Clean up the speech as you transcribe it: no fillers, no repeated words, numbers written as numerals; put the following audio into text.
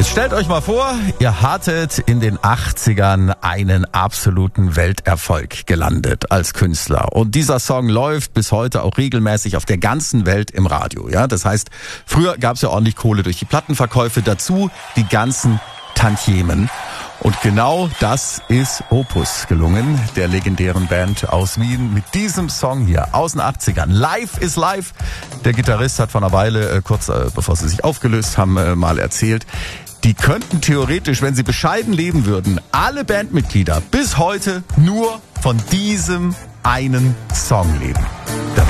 Jetzt stellt euch mal vor, ihr hattet in den 80ern einen absoluten Welterfolg gelandet als Künstler. Und dieser Song läuft bis heute auch regelmäßig auf der ganzen Welt im Radio. Ja, das heißt, früher gab es ja ordentlich Kohle durch die Plattenverkäufe, dazu die ganzen Tantiemen. Und genau das ist Opus gelungen, der legendären Band aus Wien, mit diesem Song hier aus den 80ern. Live is Live. Der Gitarrist hat vor einer Weile, kurz bevor sie sich aufgelöst haben, mal erzählt, die könnten theoretisch, wenn sie bescheiden leben würden, alle Bandmitglieder bis heute nur von diesem einen Song leben.